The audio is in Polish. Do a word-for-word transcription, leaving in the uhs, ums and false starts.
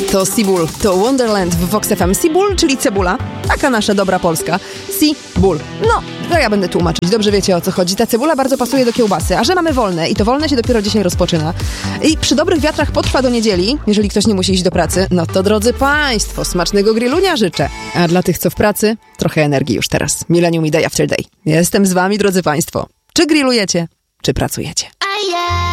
To Cebul, to Wonderland w Vox F M. Cebul, czyli cebula, taka nasza dobra polska. Cebul. No, to ja będę tłumaczyć, dobrze wiecie o co chodzi. Ta cebula bardzo pasuje do kiełbasy, a że mamy wolne i to wolne się dopiero dzisiaj rozpoczyna. I przy dobrych wiatrach potrwa do niedzieli, jeżeli ktoś nie musi iść do pracy, no to drodzy państwo, smacznego grillunia życzę. A dla tych, co w pracy, trochę energii już teraz. Millennium i Day After Day. Jestem z wami, drodzy państwo. Czy grillujecie, czy pracujecie?